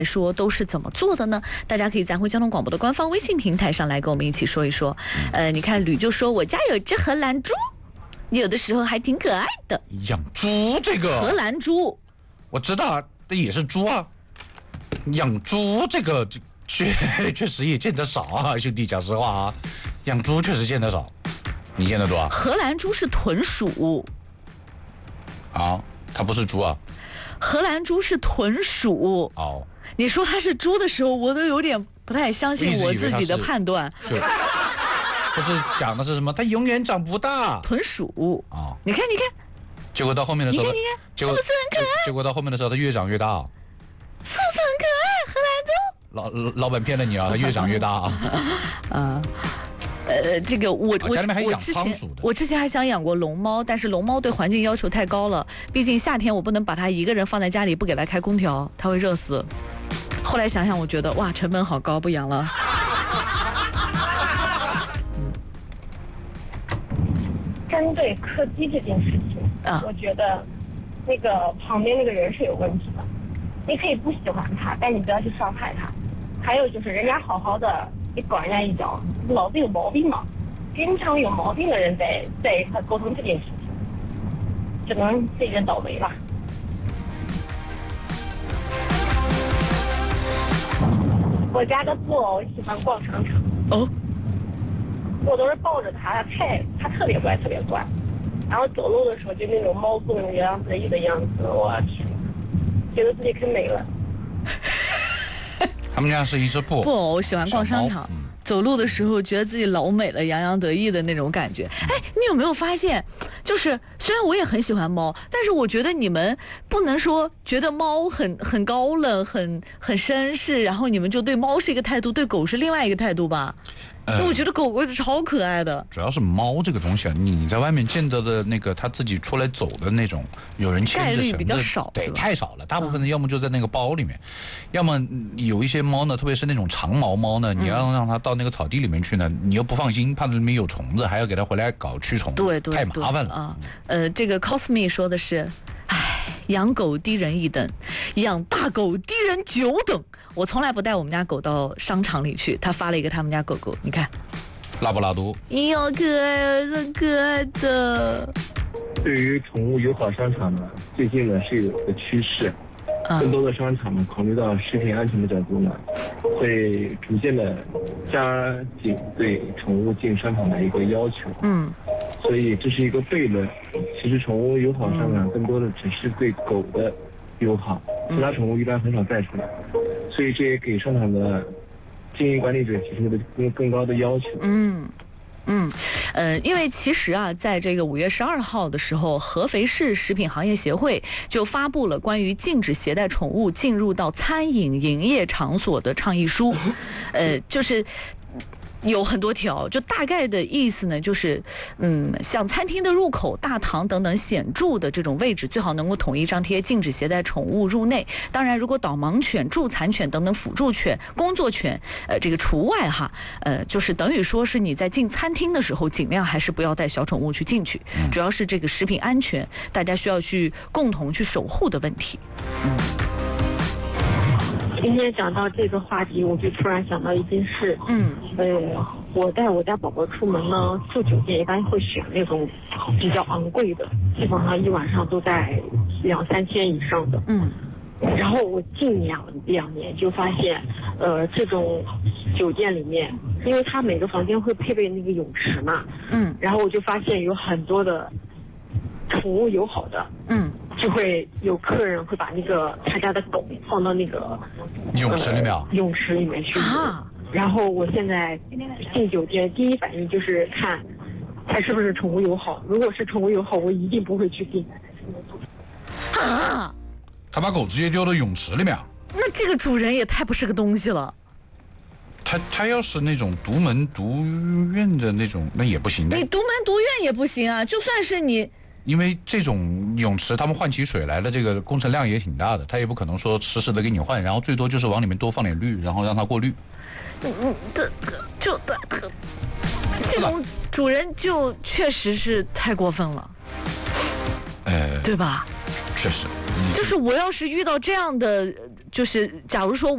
说都是怎么做的呢？大家可以在汇交通广播的官方微信平台上来跟我们一起说一说。你看吕就说我家有只荷兰猪，有的时候还挺可爱的。 养猪这个荷兰猪， 我知道啊，这也是猪啊。养猪这个确实也见得少啊，兄弟，讲实话啊，养猪确实见得少。你见得多啊？ 荷兰猪是豚属啊，它不是猪啊。 荷兰猪是豚属哦。 你说它是猪的时候，我都有点不太相信我自己的判断。 不是讲的是什么？它永远长不大。 豚属啊， 你看， 结果到后面的时候， 你看，是不是很可爱？ 结果到后面的时候，它越长越大。 是不是很可爱？荷兰猪。 老板骗了你啊，它越长越大啊。 这个我之前还想养过龙猫，但是龙猫对环境要求太高了，毕竟夏天我不能把它一个人放在家里不给它开空调，它会热死。后来想想，我觉得哇，成本好高，不养了。 针对柯基这件事情我觉得那个旁边那个人是有问题的。你可以不喜欢他，但你不要去伤害他。还有就是人家好好的，你管人家一脚，脑子有毛病嘛？经常有毛病的人在一块沟通这件事情，只能自己人倒霉了。我家的布偶喜欢逛商场。 哦。 我都是抱着它，它特别乖，特别乖。然后走路的时候就那种猫蹦洋洋得意的样子，我天，觉得自己可美了。 他们家是一只布偶，喜欢逛商场，走路的时候觉得自己老美了，洋洋得意的那种感觉。哎，你有没有发现，就是虽然我也很喜欢猫，但是我觉得你们不能说觉得猫很高冷、很绅士，然后你们就对猫是一个态度，对狗是另外一个态度吧？我觉得狗狗是超可爱的。 主要是猫这个东西啊，你在外面见到的那个它自己出来走的那种，有人牵着绳子，概率比较少， 对，太少了。大部分的要么就在那个包里面，要么有一些猫呢，特别是那种长毛猫呢，你要让它到那个草地里面去呢，你又不放心，怕里面有虫子，还要给它回来搞驱虫， 对， 太麻烦了啊。 这个 Cosme 说的是，养狗低人一等，养大狗低人九等。我从来不带我们家狗到商场里去。他发了一个他们家狗狗，你看， 拉布拉多， 咦，好可爱，很可爱的。 对于宠物友好商场呢，最近呢是有一个趋势，更多的商场呢考虑到食品安全的角度呢，会逐渐的加紧对宠物进商场的一个要求。所以这是一个悖论。其实宠物友好商场更多的只是对狗的友好，其他宠物一般很少带出来，所以这也给商场的经营管理者提出了更高的要求。 因为其实啊，在这个5月12号的时候，合肥市食品行业协会就发布了关于禁止携带宠物进入到餐饮营业场所的倡议书，就是有很多条，就大概的意思呢，就是像餐厅的入口、大堂等等显著的这种位置，最好能够统一张贴禁止携带宠物入内。当然，如果导盲犬、助残犬等等辅助犬、工作犬，这个除外哈。就是等于说是你在进餐厅的时候，尽量还是不要带小宠物去进去，主要是这个食品安全，大家需要去共同去守护的问题。 今天讲到这个话题，我就突然想到一件事。我带我家宝宝出门呢，住酒店一般会选那种比较昂贵的，基本上一晚上都在2-3千以上的。然后我近两年就发现，这种酒店里面，因为它每个房间会配备那个泳池嘛，然后我就发现有很多的宠物友好的，就会有客人会把那个他家的狗放到那个泳池里面去。 然后我现在进酒店第一反应就是看它是不是宠物友好，如果是宠物友好，我一定不会去订。 他把狗直接丢到泳池里面， 那这个主人也太不是个东西了。 他要是那种独门独院的那种，那也不行的。 你独门独院也不行啊，就算是你。 因为这种泳池，他们换起水来的这个工程量也挺大的，他也不可能说实时的给你换，然后最多就是往里面多放点氯，然后让它过滤。 这种主人就确实是太过分了，对吧？ 确实， 就是我要是遇到这样的，就是假如说